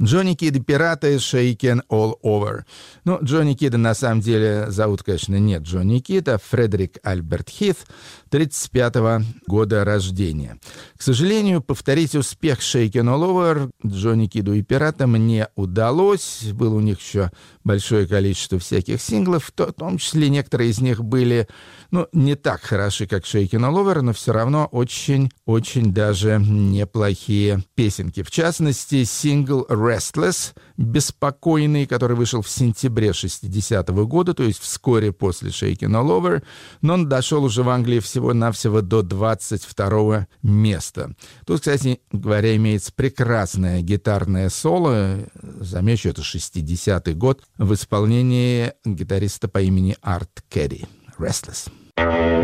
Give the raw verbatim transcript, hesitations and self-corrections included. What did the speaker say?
Джонни Кид и пираты «Shaken All Over». Ну, Джонни Кида на самом деле зовут, конечно, нет Джонни Кид, а Фредерик Альберт Хит, тридцать пятого года рождения. К сожалению, повторить успех «Shaken All Over» Джонни Киду и пиратам не удалось. Было у них еще большое количество всяких синглов, в том числе некоторые из них были, ну, не так хороши, как «Shaken All Over», но все равно очень-очень даже неплохие песенки. В частности, сингл «Restless», «Беспокойный», который вышел в сентябре шестидесятого года, то есть вскоре после «Shaken All Over», но он дошел уже в Англии всего-навсего до двадцать второго места. Тут, кстати говоря, имеется прекрасное гитарное соло, замечу, это шестидесятый год, в исполнении гитариста по имени Арт Керри. «Restless».